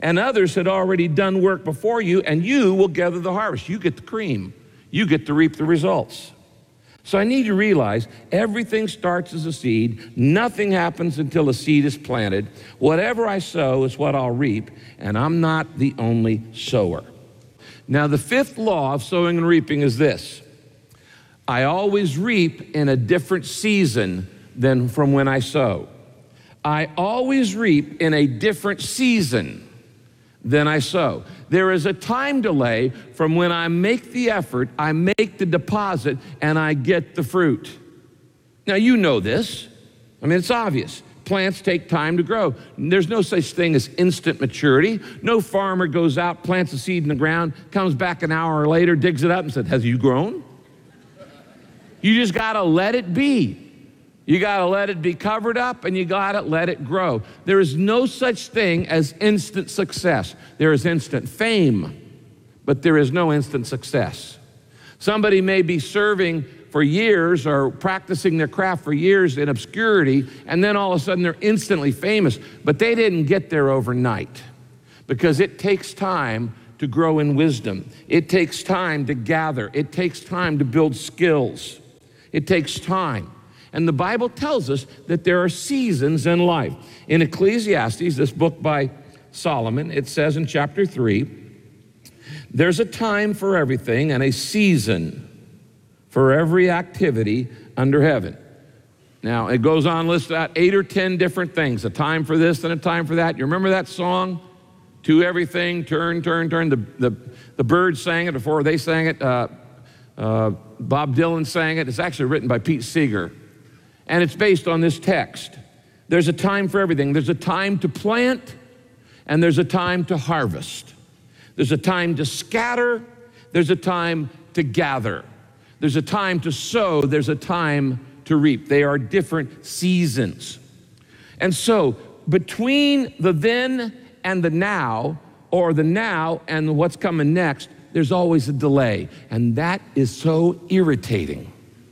And others had already done work before you, and you will gather the harvest. You get the cream. You get to reap the results. So I need to realize everything starts as a seed. Nothing happens until a seed is planted. Whatever I sow is what I'll reap, and I'm not the only sower. Now, the fifth law of sowing and reaping is this. I always reap in a different season than from when I sow. I always reap in a different season than I sow. There is a time delay from when I make the effort, I make the deposit, and I get the fruit. Now, you know this. I mean, it's obvious. Plants take time to grow. There's no such thing as instant maturity. No farmer goes out, plants a seed in the ground, comes back an hour later, digs it up and says, "Has you grown?" You just gotta let it be. You gotta let it be covered up, and you gotta let it grow. There is no such thing as instant success. There is instant fame, but there is no instant success. Somebody may be serving for years or practicing their craft for years in obscurity, and then all of a sudden they're instantly famous, but they didn't get there overnight, because it takes time to grow in wisdom. It takes time to gather. It takes time to build skills. It takes time. And the Bible tells us that there are seasons in life. In Ecclesiastes, this book by Solomon, it says in chapter 3, there's a time for everything and a season for every activity under heaven. Now, it goes on, lists out 8 or 10 different things, a time for this and a time for that. You remember that song? To everything, turn, turn, turn. The Byrds sang it before they sang it. Bob Dylan sang it. It's actually written by Pete Seeger. And it's based on this text. There's a time for everything. There's a time to plant, and there's a time to harvest. There's a time to scatter. There's a time to gather. There's a time to sow. There's a time to reap. They are different seasons. And so between the then and the now, or the now and what's coming next, there's always a delay. And that is so irritating.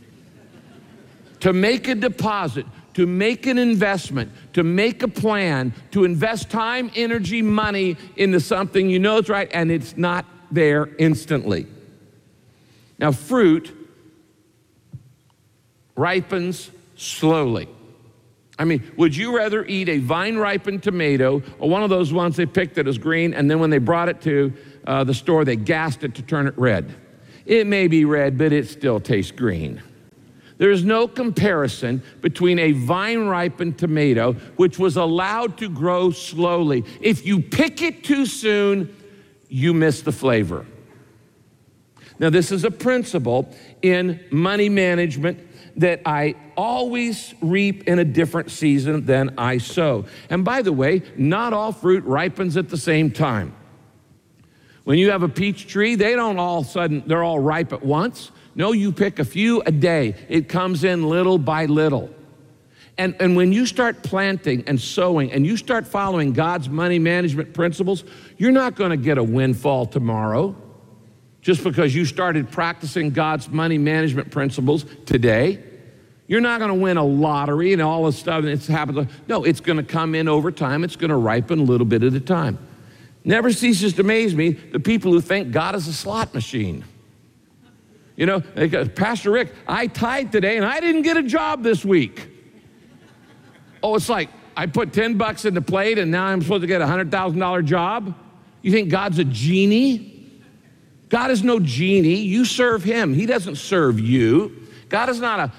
To make a deposit, to make an investment, to make a plan, to invest time, energy, money into something you know is right, and it's not there instantly. Now, fruit ripens slowly. I mean, would you rather eat a vine-ripened tomato or one of those ones they picked that is green, and then when they brought it to the store, they gassed it to turn it red? It may be red, but it still tastes green. There is no comparison between a vine-ripened tomato, which was allowed to grow slowly. If you pick it too soon, you miss the flavor. Now, this is a principle in money management that I always reap in a different season than I sow. And by the way, not all fruit ripens at the same time. When you have a peach tree, they don't all of a sudden, they're all ripe at once. No, you pick a few a day. It comes in little by little. And when you start planting and sowing and you start following God's money management principles, you're not going to get a windfall tomorrow just because you started practicing God's money management principles today. You're not going to win a lottery and all this stuff and it's happened. No, it's going to come in over time. It's going to ripen a little bit at a time. Never ceases to amaze me the people who think God is a slot machine. You know, they go, Pastor Rick, I tithed today and I didn't get a job this week. Oh, it's like I put $10 in the plate and now I'm supposed to get a $100,000 job? You think God's a genie? God is no genie. You serve him. He doesn't serve you. God is not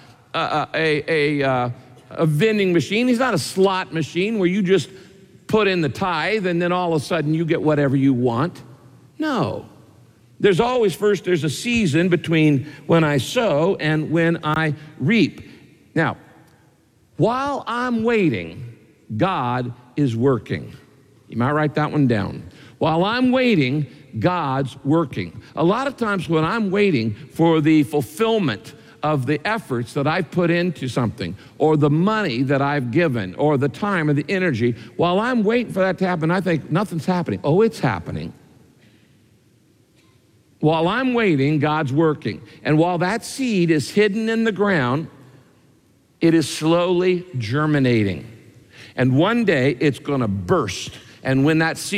a vending machine. He's not a slot machine where you just put in the tithe and then all of a sudden you get whatever you want. No. There's always there's a season between when I sow and when I reap. Now, while I'm waiting, God is working. You might write that one down. While I'm waiting, God's working. A lot of times when I'm waiting for the fulfillment of the efforts that I've put into something, or the money that I've given, or the time or the energy, while I'm waiting for that to happen, I think nothing's happening. Oh, it's happening. While I'm waiting, God's working. And while that seed is hidden in the ground, it is slowly germinating. And one day it's going to burst. And when that seed